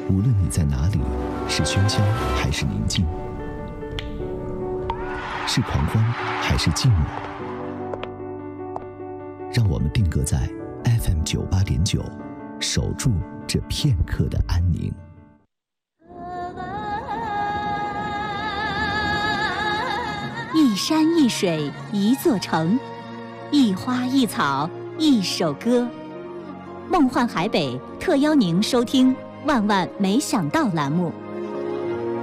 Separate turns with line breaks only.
无论你在哪里，是喧嚣还是宁静，是狂欢还是寂寞，让我们定格在 FM 98.9，守住这片刻的安宁。
一山一水一座城，一花一草一首歌。梦幻海北特邀您收听《万万没想到》栏目。